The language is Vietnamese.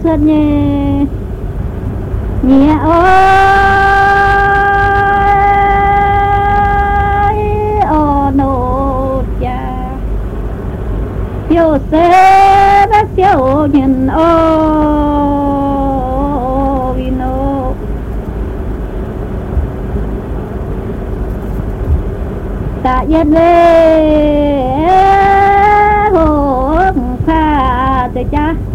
thân nhé nhẹ ơi ô nô cha phiêu xe bác phiêu nhìn ô vino ta yên lê hồn pha cha